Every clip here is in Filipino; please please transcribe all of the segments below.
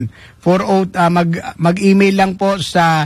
Mag-email lang po sa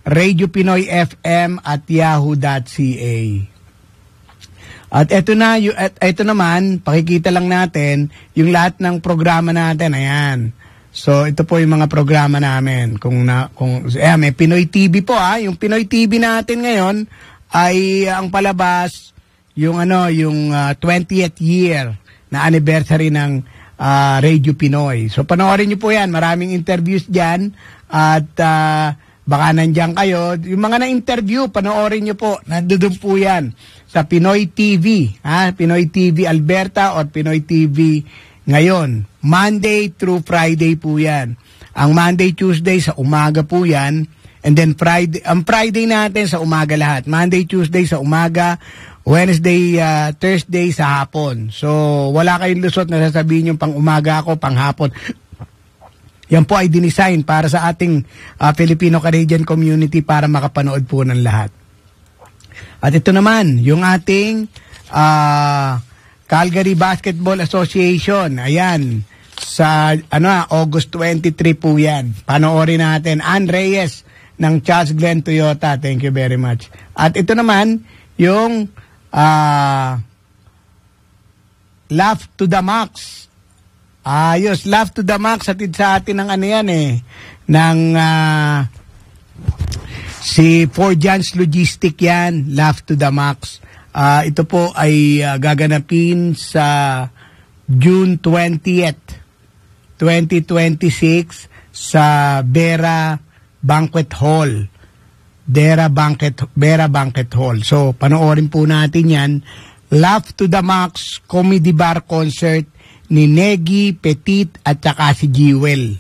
radiopinoyfm@yahoo.ca. At ito naman, pakikita lang natin yung lahat ng programa natin. Ayan. So ito po yung mga programa namin. May Pinoy TV po yung Pinoy TV natin ngayon ay ang palabas yung 20th year na anniversary ng Radio Pinoy. So panoorin niyo po 'yan. Maraming interviews diyan at baka nandiyan kayo. Yung mga na-interview, panoorin niyo po. Nandoon po 'yan sa Pinoy TV, Pinoy TV Alberta or Pinoy TV ngayon. Monday through Friday po 'yan. Ang Monday, Tuesday sa umaga po 'yan. And then Friday natin sa umaga lahat. Monday, Tuesday sa umaga, Wednesday, Thursday sa hapon. So, wala kayong lusot na sasabihin yung pang umaga ako, pang hapon. Yan po ay dinesign para sa ating Filipino-Canadian community para makapanood po ng lahat. At ito naman, yung ating Calgary Basketball Association. Ayan, sa August 23 po yan. Panoorin natin. Ann Reyes ng Charles Glenn Toyota. Thank you very much. At ito naman, yung Laugh to the Max. Ayos, Laugh to the Max. Atid sa atin ng ng si Fort John's Logistic yan. Laugh to the Max. Ito po ay gaganapin sa June 20th, 2026 sa Bera Banquet Hall. Bera Banquet Hall. So, panoorin po natin yan. Laugh to the Max Comedy Bar Concert ni Negi Petit at saka si Jewel.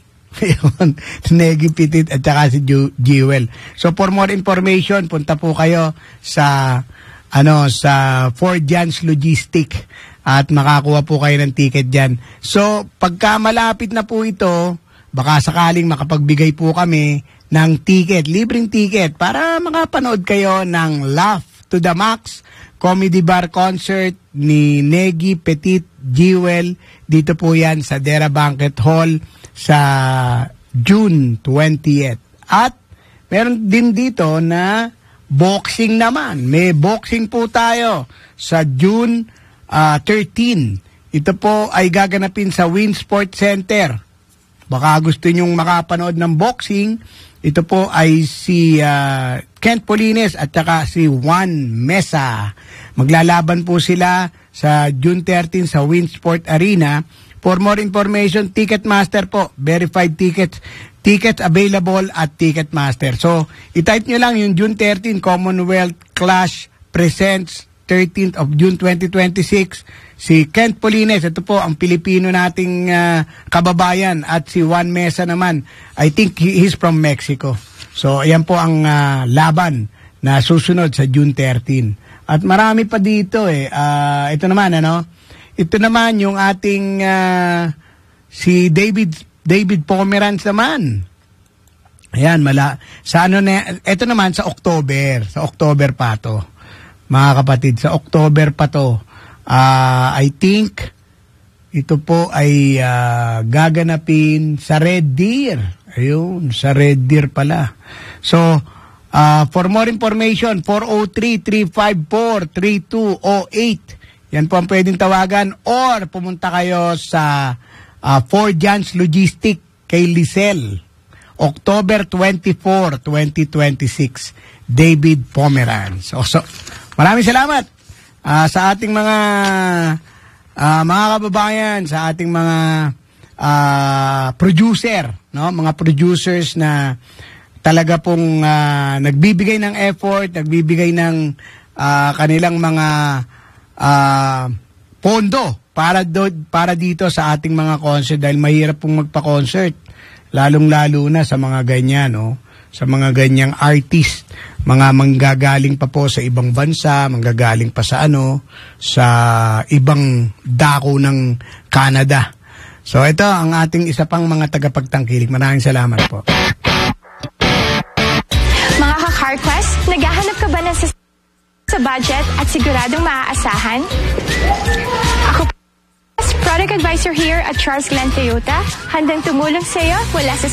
Negi Petit at saka si Jewel. So, for more information, punta po kayo sa Fort John's Logistic at makakuha po kayo ng ticket dyan. So, pagka malapit na po ito, baka sakaling makapagbigay po kami ng ticket, libreng ticket, para makapanood kayo ng Laugh to the Max Comedy Bar Concert ni Negi Petit Jewel. Dito po yan sa Dera Banquet Hall sa June 20th. At meron din dito na boxing naman. May boxing po tayo sa June 13. Ito po ay gaganapin sa Winsport Center. Baka gusto nyong makapanood ng boxing. Ito po ay si Kent Polines at saka si Juan Mesa. Maglalaban po sila sa June 13 sa Winsport Arena. For more information, Ticketmaster po. Verified tickets. Tickets available at Ticketmaster. So, itype nyo lang yung June 13 Commonwealth Clash Presents 13th of June 2026. Si Kent Polines, ito po ang Pilipino nating kababayan, at si Juan Mesa naman, I think he's from Mexico. So, ayan po ang laban na susunod sa June 13. At marami pa dito ito naman, ito naman yung ating si David Pomeranz naman. Ayan, ito naman sa October. Sa October pa to. Mga kapatid, sa October pa to. I think ito po ay gaganapin sa Red Deer. Ayun, sa Red Deer pala. So, for more information, 403-354-3208. Yan po ang pwedeng tawagan, or pumunta kayo sa Fort John's Logistic kay Lisel. October 24, 2026. David Pomeranz. So, maraming salamat sa ating mga kababayan, sa ating mga producer, mga producers na talaga pong nagbibigay ng effort, nagbibigay ng kanilang mga pondo para dito sa ating mga concert, dahil mahirap pong magpa-concert, lalong-lalo na sa mga ganyan, sa mga ganyang artist, mga manggagaling pa po sa ibang bansa, manggagaling pa sa ibang dako ng Canada. So ito ang ating isa pang mga tagapagtangkilik. Maraming salamat po. Mga ka-CarQuest, naghahanap ka ba ng sa budget at siguradong maaasahan? Ako Product Advisor here at Charles Glenn Toyota. Handang tumulong sa iyo mula sa